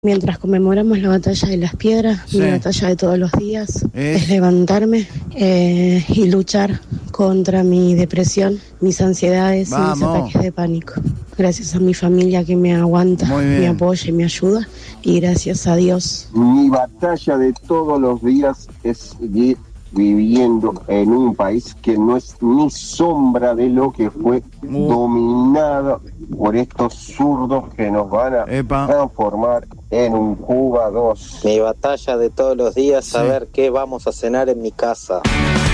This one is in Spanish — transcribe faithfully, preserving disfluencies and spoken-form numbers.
Mientras conmemoramos la batalla de las piedras, sí. Mi batalla de todos los días es, es levantarme eh, y luchar contra mi depresión, mis ansiedades Vamos. y mis ataques de pánico. Gracias a mi familia que me aguanta, me apoya y me ayuda, y gracias a Dios. Mi batalla de todos los días es seguir viviendo en un país que no es ni sombra de lo que fue uh. dominado por estos zurdos que nos van a Epa. transformar en un Cuba dos. Mi batalla de todos los días, sí. saber qué vamos a cenar en mi casa.